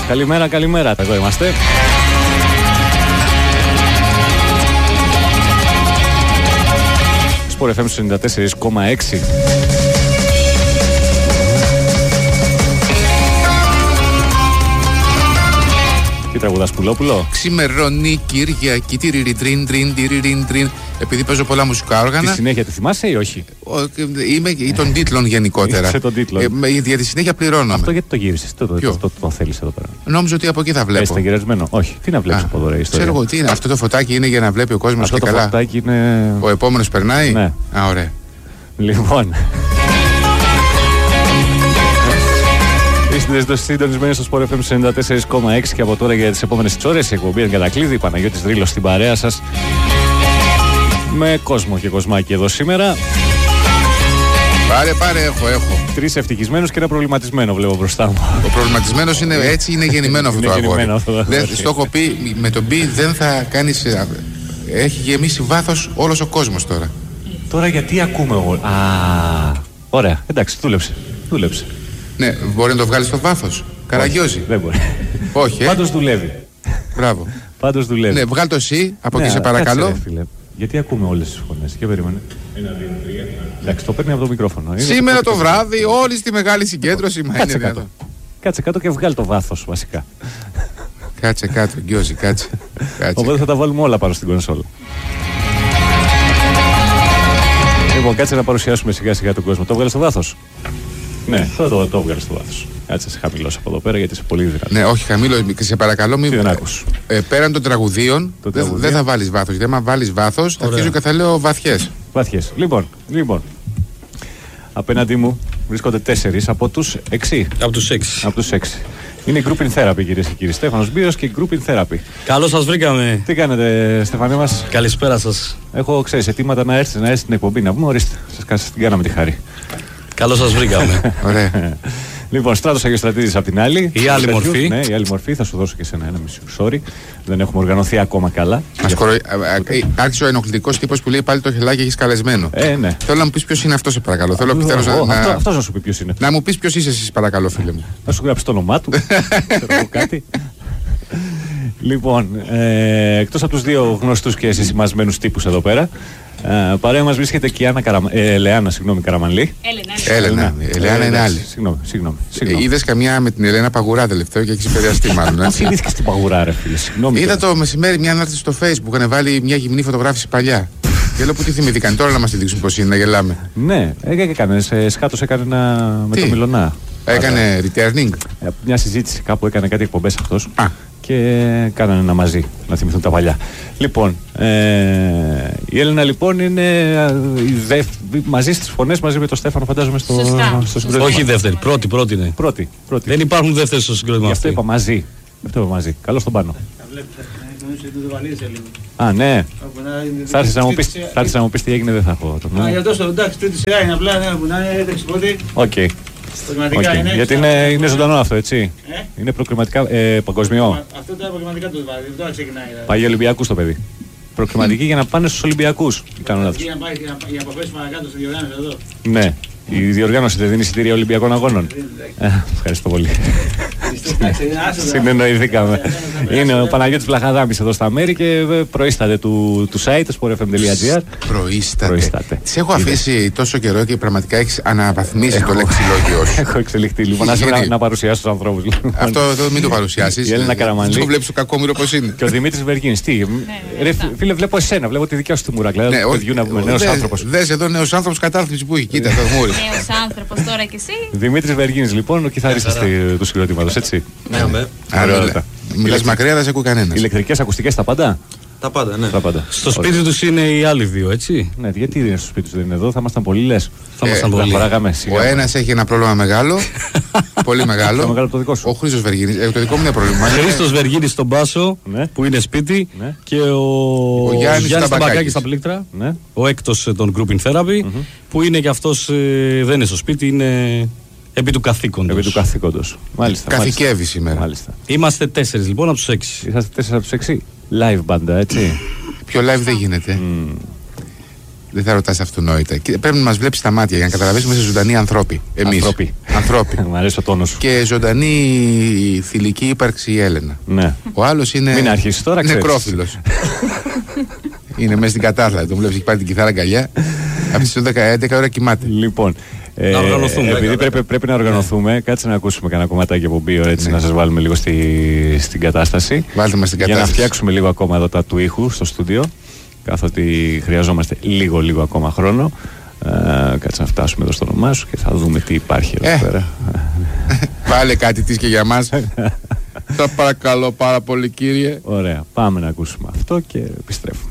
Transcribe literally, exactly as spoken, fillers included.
Καλημέρα, καλημέρα. Εδώ είμαστε. Sport εφ εμ ενενήντα τέσσερα κόμμα έξι. Τι τραγουδάς, Πουλόπουλο? Ξημερώνει Κυριακή, τυριριτρίν, τρίν, τυριριν, τρίν. Επειδή παίζω πολλά μουσικά όργανα. Τη συνέχεια τη θυμάσαι ή όχι? Ο, είμαι ή των τίτλων γενικότερα. Σε τον τίτλο. Ε, για τη συνέχεια πληρώνω. Αυτό γιατί το γύρισες, το, το, το, το, το θέλεις εδώ πέρα? Νόμιζα ότι από εκεί θα βλέπω. Είστε γυρισμένο? Όχι. Τι να βλέπεις από εδώ, ρε ιστορία? Ξέρω εγώ τι είναι. Αυτό το φωτάκι είναι για να βλέπει ο κόσμος και το καλά. Φωτάκι είναι... Ο επόμενος περνάει. Ναι. Α, ωραία. Λοιπόν. Είστε συντονισμένοι στο Sport εφ εμ ενενήντα τέσσερα κόμμα έξι και από τώρα για τις επόμενες ώρες η εκπομπή είναι κατακλείδη. Παναγιώτης Δρύλος στην παρέα σας. Με κόσμο και κοσμάκι εδώ σήμερα. Πάρε, πάρε, έχω, έχω. Τρεις ευτυχισμένους και ένα προβληματισμένο βλέπω μπροστά μου. Ο προβληματισμένος είναι έτσι, είναι γεννημένο αυτό το αγόρι. Στο έχω πει, με τον πει δεν θα κάνεις. Έχει γεμίσει βάθος όλος ο κόσμος τώρα. Τώρα γιατί ακούμε όλοι. Α, ωραία, εντάξει, δούλεψε. Δούλεψε. Ναι, μπορεί να το βγάλει στο βάθος. Καραγκιόζει. Δεν μπορεί. Όχι, ε. Πάντως δουλεύει. Μπράβο. Πάντως δουλεύει. Ναι, βγάλ το εσύ, από ναι, εκεί σε παρακαλώ. Κάτσε, ρε, φίλε. Γιατί ακούμε όλες τις φωνές? Και περίμενε. Ένα, δύο, τρία. Εντάξει, το παίρνει από το μικρόφωνο. Είναι σήμερα το, το βράδυ, όλη στη μεγάλη συγκέντρωση. Μα κάτσε είναι κάτω. Κάτσε κάτω και βγάλει το βάθος βασικά. Κάτσε κάτω, γκιόζι, κάτσε. κάτσε. Οπότε θα τα βάλουμε όλα πάνω στην κονσόλα. Λοιπόν, κάτσε να παρουσιάσουμε σιγά σιγά τον κόσμο. Το βγάλει στο βάθος? Ναι, θα το, το βγάλει στο βάθος. Κάτσε, σε χαμηλώσω από εδώ πέρα γιατί είσαι πολύ δυνατό. Ναι, όχι, χαμηλώ. Και σε παρακαλώ, μην. Δεν άκουσες. Ε, πέραν των τραγουδίων, δεν δε θα βάλεις βάθος. Γιατί άμα βάλεις βάθος, θα αρχίζω και θα λέω βαθιές. Βαθιές. Λοιπόν, λοιπόν. Απέναντί μου βρίσκονται τέσσερις από τους έξι. Από τους έξι. Από τους έξι. Είναι η Grouping Therapy, κυρίες και κύριοι. Στέφανος Μπίος και η Grouping Therapy. Καλώς σας βρήκαμε. Τι κάνετε, Στεφανέ μας? Καλησπέρα σας. Έχω, ξέρεις, αιτήματα να έρθετε να έρθετε στην εκπομπή να πούμε. Ορίστε, σας την κάναμε τη χάρη. Καλώς σας βρήκαμε. Ωραία. Λοιπόν, Στράτος Αγιοστρατίδης απ' την άλλη. Η άλλη μορφή. Ναι, η άλλη μορφή. Θα σου δώσω και εσένα ένα μισό. Sorry. Δεν έχουμε οργανωθεί ακόμα καλά. Άρχισε ο ενοχλητικός τύπος που λέει πάλι το χελάκι έχεις καλεσμένο. Ε, ναι. Θέλω να μου πεις ποιος είναι αυτό, σε παρακαλώ. Θέλω επιτέλους να. Αυτός να σου πει ποιος είναι. Να μου πεις ποιος είσαι εσύ, παρακαλώ, φίλε μου. Να σου γράψει το όνομά του. Ξέρω κάτι. Λοιπόν, ε, εκτός από τους δύο γνωστούς και συσημασμένους τύπους εδώ πέρα, ε, παρέα μας βρίσκεται και η Άννα Καραμα... ε, Ελεάνα, συγγνώμη, Καραμανλή. Έλενα. Ελεάνα είναι άλλη. Συγγνώμη, συγγνώμη. Ε, είδες καμιά με την Ελένα Παγουρά τελευταίο και έχεις επηρεαστεί μάλλον. Πώς θυμήθηκες την Παγουρά, ρε φίλε? Συγγνώμη. Είδα το μεσημέρι μια ανάρτηση στο Facebook που είχαν βάλει μια γυμνή φωτογράφηση παλιά. Και λέω που τι θυμηθήκαν τώρα να μας τη δείξουν πώς είναι, να γελάμε. Ναι, έκανε, σκάτος έκανε ένα με το Μιλωνά. Έκανε returning. Μια συζήτηση κάπου, έκανε κάτι εκπομπές αυτός. Α. Και κάνανε ένα μαζί, να θυμηθούν τα παλιά. Λοιπόν, ε, η Έλενα λοιπόν είναι η δευ... μαζί στις φωνές, μαζί με τον Στέφανο, φαντάζομαι στο, στο συγκρότημα. Όχι δεύτερη, πρώτη, πρώτη είναι. Πρώτη, πρώτη. Δεν υπάρχουν δεύτερες στο συγκρότημα. Γι' αυτό είπα μαζί. Αυτό είπα μαζί. Καλώς τον πάνω. Α, ναι. Θα έρθεις να μου πεις, θα έρθεις να μου πεις τι έγινε, δεν θα πω. Α, για τόσο, εντάξει, τρίτη σειρά είναι απλά, ναι, που να είναι έτρεξη πότε. Οκ. Okay. Γιατί είναι, είναι ζωντανό αυτό, έτσι. Ε? Είναι προκριματικά ε, παγκοσμιό. Αυτό το προκριματικά του βάζει, τώρα ξεκινάει. Πάει για Ολυμπιακούς το παιδί. Προκριματική για να πάνε στους Ολυμπιακούς. Κάνω λάθος. Για να πάει για να αποφέρει παρακάτω στη διοργάνωση εδώ. Ναι. Η διοργάνωση δεν δίνει εισιτήρια Ολυμπιακών Αγώνων. Ε, ευχαριστώ πολύ. Συνεννοηθήκαμε. Είναι ο Παναγιώτης Βλαχαδάμης εδώ στα μέρη και προείσταται του, του site sport f m dot g r. Προείσταται. Σε έχω αφήσει τόσο καιρό και πραγματικά έχεις αναβαθμίσει το λεξιλόγιο σου. Έχω εξελιχθεί. Λοιπόν, ας να, να παρουσιάσω τους ανθρώπους. Αυτό εδώ μην το παρουσιάσεις. Η Έλενα Καραμανλή. Το βλέπεις το κακόμοιρο πώς είναι. Και ο Δημήτρης Βεργίνης. Τι, ρε, φίλε, βλέπω εσένα, βλέπω τη δικιά σου τη μουράκλα. Νέος άνθρωπος. Δες εδώ νέος άνθρωπος κατάρτιση που έχει. Κοίτα το μούρι. Νέος άνθρωπος τώρα κι εσύ. Δημήτρης Βεργίνης λοιπόν, ο κιθαρίστας του συγκροτήματος, έτσι. Ναι, ναι. Μιλάς μακριά, δεν σε ακούει κανένας. Ηλεκτρικές ακουστικές τα πάντα. Τα πάντα, ναι. Τα πάντα. Στο σπίτι Ωραία. τους είναι οι άλλοι δύο, έτσι. Ναι, γιατί δεν είναι στο σπίτι τους, δεν είναι εδώ, θα ήμασταν πολύ λες. Θα ήμασταν πολύ. Ο ένας έχει ένα πρόβλημα μεγάλο. Πολύ μεγάλο. Το μεγάλο το δικό σου. Ο Χρήστος Βεργίνης. Ε, το δικό μου είναι πρόβλημα. Χρήστος Βεργίνης στον Πάσο, ναι. που είναι σπίτι. Ναι. Και ο, ο Γιάννης Ταμπακάκης στα πλήκτρα. Ναι. Ο έκτος των Grouping Therapy. Mm-hmm. Που είναι και αυτός, ε, δεν είναι στο σπίτι, είναι επί του καθήκοντος. Επί του καθήκοντος. Μάλιστα. Καθηκεύει σήμερα. Μάλιστα. Είμαστε τέσσερις λοιπόν από τους έξι. Είσαστε τέσσερις από τους έξι. Live μπάντα, έτσι. Πιο live δεν γίνεται. Mm. Δεν θα ρωτάς αυτονόητα. Και πρέπει να μας βλέπεις στα μάτια για να καταλαβαίνεις ότι είμαστε ζωντανοί ανθρώποι. Εμείς. Ανθρώποι. Ανθρώποι. Μου αρέσει ο τόνος σου. Και ζωντανή θηλυκή ύπαρξη η Έλενα. Ναι. Ο άλλος είναι. Μην αρχίσεις τώρα, ξέρεις. Νεκρόφιλος. Είναι μέσα στην κατάθλα. Τον βλέπεις, έχει πάρει την κιθάρα αγκαλιά. Από τις δέκα έντεκα ώρα κοιμάται. Λοιπόν. Ε, να οργανωθούμε. Επειδή πρέπει, πρέπει να οργανωθούμε, ναι. Κάτσε να ακούσουμε κανένα κομματάκι από μπιο έτσι, ναι. Να σας βάλουμε λίγο στη, στην κατάσταση. Βάλτε μας στην κατάσταση. Για να φτιάξουμε λίγο ακόμα εδώ τα του ήχου στο στούντιο. Καθότι χρειαζόμαστε λίγο λίγο ακόμα χρόνο. Ε, κάτσε να φτάσουμε εδώ στο όνομά σου και θα δούμε τι υπάρχει εδώ ε. πέρα. Βάλε κάτι της και για μας. Θα παρακαλώ πάρα πολύ, κύριε. Ωραία. Πάμε να ακούσουμε αυτό και επιστρέφουμε.